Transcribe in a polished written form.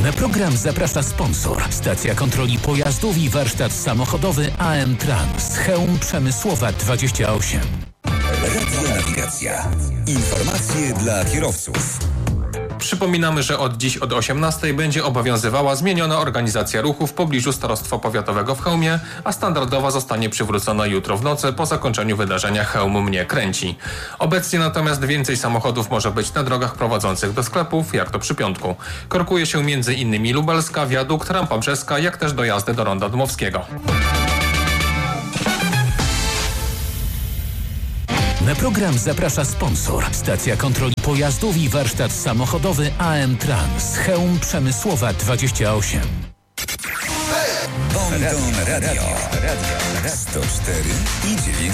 Na program zaprasza sponsor. Stacja kontroli pojazdów i warsztat samochodowy AM Trans. Chełm Przemysłowa 28. Radionawigacja. Informacje dla kierowców. Przypominamy, że od dziś od 18 będzie obowiązywała zmieniona organizacja ruchu w pobliżu Starostwa Powiatowego w Chełmie, a standardowa zostanie przywrócona jutro w nocy po zakończeniu wydarzenia Chełm mnie kręci. Obecnie natomiast więcej samochodów może być na drogach prowadzących do sklepów, jak to przy piątku. Korkuje się m.in. Lubelska, Wiadukt, Rampa Brzeska, jak też dojazdy do Ronda Dmowskiego. Na program zaprasza sponsor. Stacja kontroli pojazdów i warsztat samochodowy AM Trans. Chełm Przemysłowa 28. Bonton Radio 104,9